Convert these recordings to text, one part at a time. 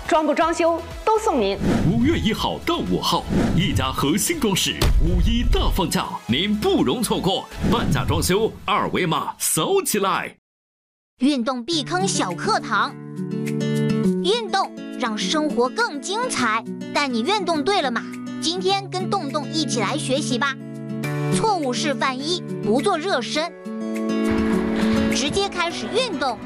装不装修都送您。 5月1号到5号，一家核心装饰5·1大放价，您不容错过。半价装修，二维码扫起来。 运动避坑小课堂，运动让生活更精彩。但你运动对了吗？今天跟洞洞一起来学习吧。错误示范1：不做热身，直接开始运动。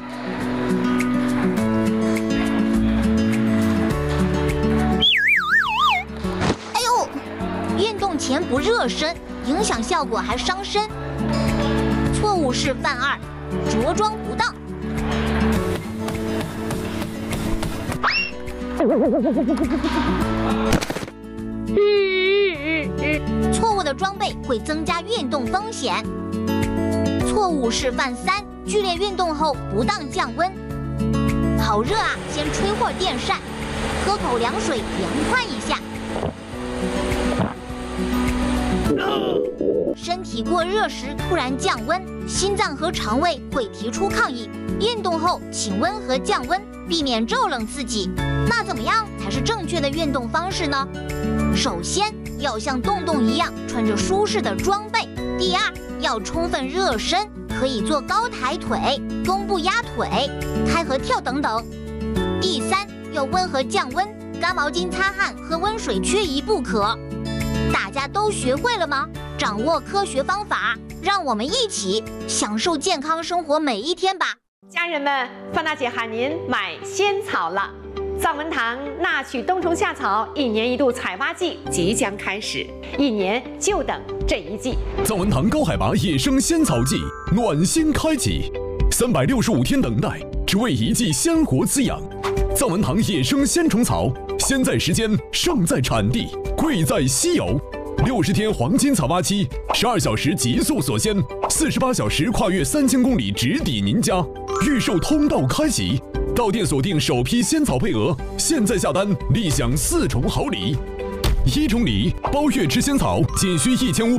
哎呦，运动前不热身，影响效果还伤身。错误示范2：着装不当。错误的装备会增加运动风险。错误示范3：剧烈运动后不当降温。好热啊，先吹会儿电扇，喝口凉水凉快一下。身体过热时突然降温，心脏和肠胃会提出抗议。运动后请温和降温，避免骤冷刺激。那怎么样才是正确的运动方式呢？首先要像洞洞一样穿着舒适的装备。第二，要充分热身，可以做高抬腿、弓步压腿、开合跳等等。第三，要温和降温，干毛巾擦汗和温水缺一不可。大家都学会了吗？掌握科学方法，让我们一起享受健康生活每一天吧。 家人们，范大姐喊您买仙草了。藏文堂纳曲冬虫夏草1年1度采挖季即将开始，1年就等这一季。 藏文堂高海拔野生仙草季暖心开启，365天等待，只为一季鲜活滋养。藏文堂野生鲜虫草，鲜在时间，胜在产地，贵在稀有。60天黄金采挖期，12小时极速锁鲜，48小时跨越3000公里直抵您家。预售通道开启，到店锁定首批仙草配额，现在下单立享4重好礼。1重礼，包月吃仙草仅需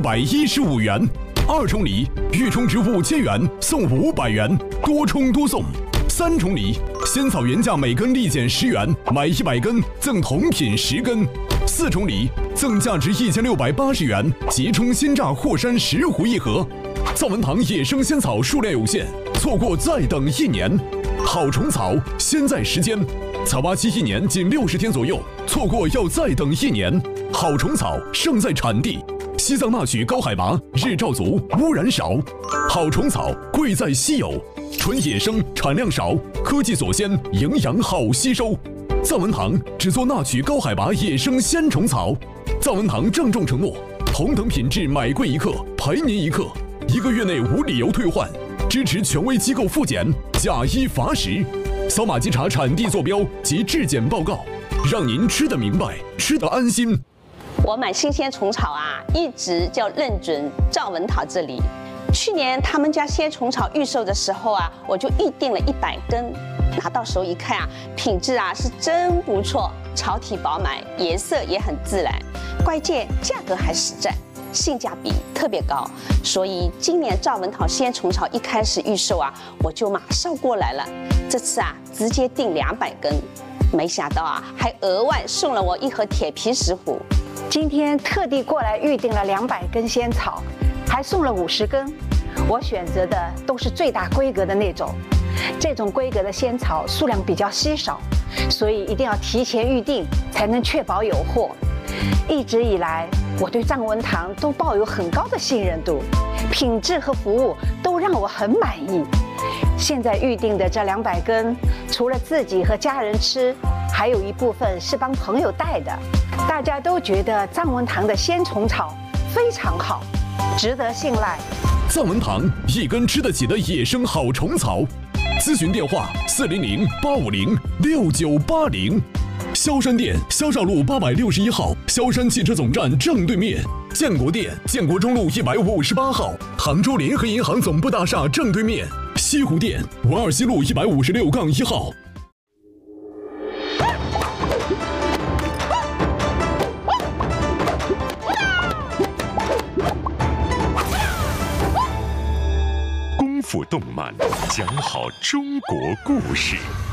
1515元；2重礼，预充值5000元送500元，多充多送。3重礼，仙草原价每根立减10元，买100根赠同品10根。4重礼，赠价值1680元即充鲜榨霍山10壶1盒。藏文堂野生仙草数量有限，错过再等1年。好虫草，鲜在时间，采挖期1年仅60天左右，错过要再等1年。好虫草，胜在产地。西藏纳曲高海拔，日照足，污染少。好虫草，贵在稀有，纯野生，产量少，科技锁鲜，营养好吸收。藏文堂只做纳曲高海拔野生鲜虫草。藏文堂郑重承诺，同等品质买贵1克，赔您1克，1个月内无理由退换，支持权威机构复检，假1罚10。扫码稽查产地坐标及质检报告，让您吃得明白，吃得安心。 我买新鲜虫草啊，一直就认准藏文堂这里。去年他们家鲜虫草预售的时候啊，我就预定了100根。拿到手一看啊，品质啊是真不错，草体饱满，颜色也很自然，关键价格还实在，性价比特别高。所以今年藏文堂鲜虫草一开始预售啊，我就马上过来了。这次啊，直接订200根，没想到啊，还额外送了我1盒铁皮石斛。 今天特地过来预定了200根仙草，还送了50根。我选择的都是最大规格的那种。这种规格的仙草数量比较稀少，所以一定要提前预定，才能确保有货。一直以来，我对藏文堂都抱有很高的信任度，品质和服务都让我很满意。现在预定的这200根，除了自己和家人吃，还有一部分是帮朋友带的。大家都觉得藏文堂的鲜虫草非常好，值得信赖。 藏文堂1根吃得起的野生好虫草。咨询电话400-850-6980。萧山店，萧绍路861号，萧山汽车总站正对面。建国店，建国中路158号，杭州联合银行总部大厦正对面。西湖店，文二西路156-1号。 功夫动漫，讲好中国故事。